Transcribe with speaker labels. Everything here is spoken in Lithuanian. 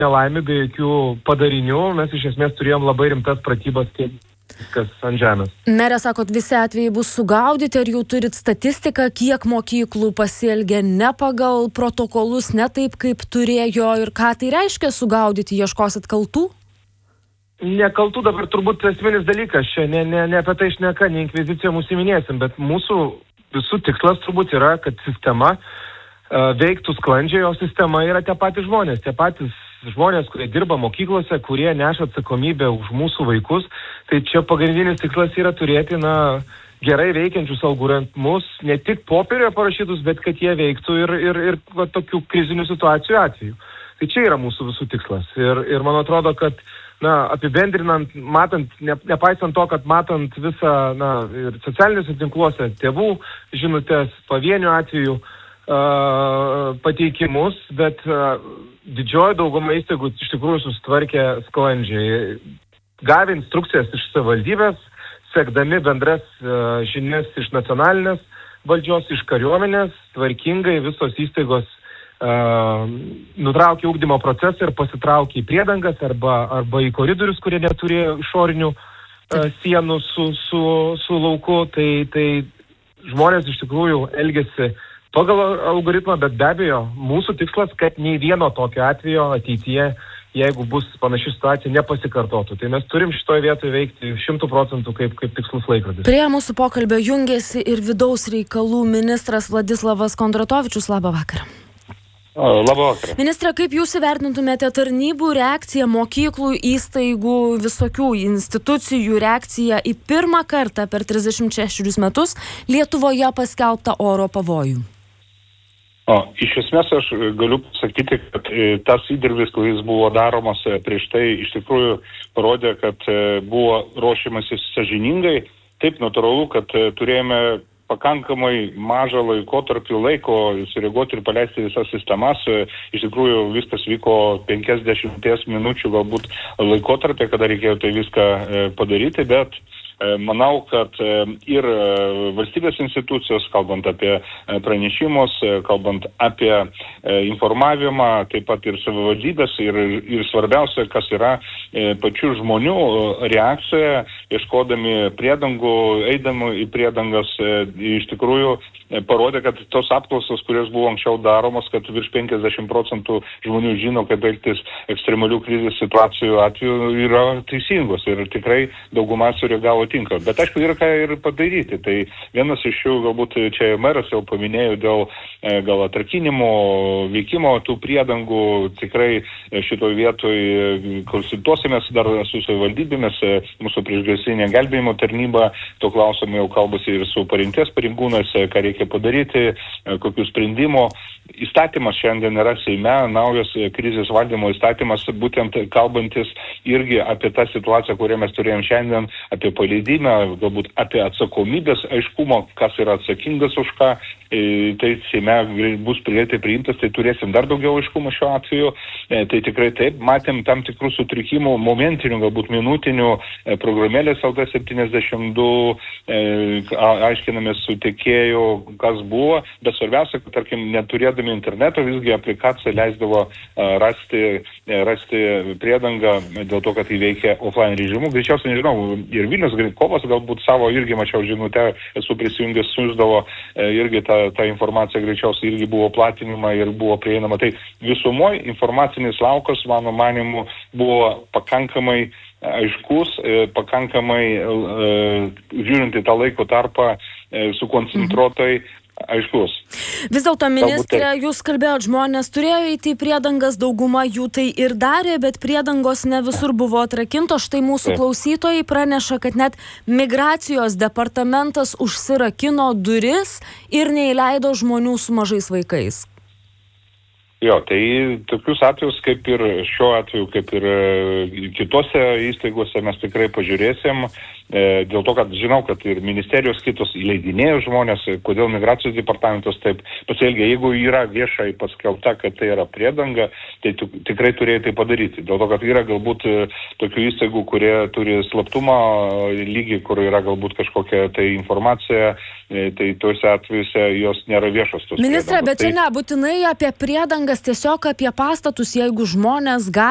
Speaker 1: nelaimė, be jokių padarinių. Mes iš esmės turėjom labai rimtas pratybas, kaip viskas ant žemės.
Speaker 2: Merė, sakot, visi atvejai bus sugaudyti, ar jau turit statistiką, kiek mokyklų pasielgė ne pagal protokolus, ne taip, kaip turėjo, ir ką tai reiškia sugaudyti, ieškosit kaltų?
Speaker 1: Nekaltų dabar turbūt esminis dalykas, čia ne apie tai šneka, ne inkvizicija mūsų įminėsim, bet mūsų visų tikslas turbūt yra, kad sistema veiktų sklandžiai, o sistema yra tie patys žmonės, kurie dirba mokyklose, kurie neša atsakomybę už mūsų vaikus. Tai čia pagrindinis tikslas yra turėti, gerai veikiančius algoritmus, ne tik popierioje parašytus, bet kad jie veiktų ir tokių krizinių situacijų atveju. Tai čia yra mūsų visų tikslas. Ir man atrodo, kad apibendrinant, nepaisant to, kad matant visą, ir socialiniuose tinkluose tėvų žinutės, pavienių atvejų pateikimus, bet didžioji dauguma įstaigų iš tikrųjų susitvarkė sklandžiai. Gavę instrukcijas iš savivaldybės, sekdami bendras žinias iš nacionalinės valdžios, iš kariuomenės, tvarkingai visos įstaigos nutraukė ugdymo procesą ir pasitraukė į priedangas arba į koridorius, kurie neturėjo išorinių sienų su lauku. Tai žmonės iš tikrųjų elgėsi pagal algoritmą, bet be abejo, mūsų tikslas, kad nei vieno tokio atvejo ateityje, jeigu bus panaši situacija, nepasikartotų. Tai mes turim šitoje vietoje veikti 100% kaip tikslus laikrodis.
Speaker 2: Prie mūsų pokalbio jungiasi ir vidaus reikalų ministras Vladislavas Kondratovičius. Labą vakarą.
Speaker 3: Labą vakarą.
Speaker 2: Ministre, kaip jūs įvertintumėte tarnybų reakciją, mokyklų, įstaigų, visokių institucijų reakciją į pirmą kartą per 36 metus Lietuvoje paskelbtą oro pavojų?
Speaker 3: Iš esmės aš galiu pasakyti, kad tas įdirbis, kuris buvo daromas prieš tai, iš tikrųjų parodė, kad buvo ruošiamasi sąžiningai. Taip natūralu, kad turėjome pakankamai mažą laikotarpį laiko sureaguoti ir paleisti visas sistemas. Iš tikrųjų viskas vyko 50 minučių galbūt laikotarpį, kada reikėjo tai viską padaryti, bet manau, kad ir valstybės institucijos, kalbant apie pranešimus, kalbant apie informavimą, taip pat ir savivaldybės, ir svarbiausia, kas yra pačių žmonių reakcija, ieškodami priedangų, eidami į priedangas, iš tikrųjų parodė, kad tos apklausos, kurios buvo anksčiau daromos, kad virš 50% žmonių žino, kaip elgtis ekstremalių krizės situacijų atveju, yra teisingos ir tikrai dauguma sureagavo tinka. Bet aišku, yra ką ir padaryti. Tai vienas iš jų, galbūt čia meras jau paminėjo dėl gal atrakinimo, veikimo tų priedangų. Tikrai šitoj vietoj konsultuosimės dar su savivaldybėmis, mūsų priešgaisrinė gelbėjimo tarnyba, to klausimu jau kalbasi ir su parengties pareigūnais, ką reikia padaryti, kokių sprendimų. Įstatymas šiandien yra Seime, naujas krizės valdymo įstatymas, būtent kalbantis irgi apie tą situaciją, kurią mes turėjom šiandien, apie paleidimą, galbūt apie atsakomybės aiškumo, kas yra atsakingas už ką. Tai Seime bus greitai priimtas, tai turėsim dar daugiau aiškumo šiuo atveju. Tai tikrai taip, matėm tam tikrų sutrikimų, momentinių, galbūt minutinių, programėlės LT72, aiškinamės su tiekėju, kas buvo, bet svarbiausia, kad, tarkim, neturėdami interneto, visgi aplikacija leisdavo rasti priedangą dėl to, kad tai veikia offline režimu. Greičiausiai, nežinau, ir Vilnius Kovas galbūt savo irgi, mačiau žinutę, esu prisijungęs, siųsdavo irgi ta informacija greičiausiai irgi buvo platinima ir buvo prieinama. Tai visumoje informacinis laukas, mano manimu, buvo pakankamai aiškus, pakankamai žiūrint į tą laiko tarpą sukoncentruotai aiškus.
Speaker 2: Vis dėlto, ministrė, jūs kalbėjot, žmonės turėjo įti į priedangas, dauguma jų tai ir darė, bet priedangos ne visur buvo atrakintos. Štai mūsų klausytojai praneša, kad net migracijos departamentas užsirakino duris ir neįleido žmonių su mažais vaikais.
Speaker 3: Jo, tai tokius atvejus kaip ir šiuo atveju, kaip ir kitose įstaigose mes tikrai pažiūrėsim. Dėl to, kad žinau, kad ir ministerijos kitos įleidinėjo žmonės, kodėl migracijos departamentas taip pasielgia. Jeigu yra viešai paskelbta, kad tai yra priedanga, tai tikrai turėjo tai padaryti. Dėl to, kad yra galbūt tokių įstaigų, kurie turi slaptumo lygį, kur yra galbūt kažkokia tai informacija, tai tuose atvejuose jos nėra viešos.
Speaker 2: Ministre, bet čia nebūtinai apie priedangas, tiesiog apie pastatus, jeigu žmonės gali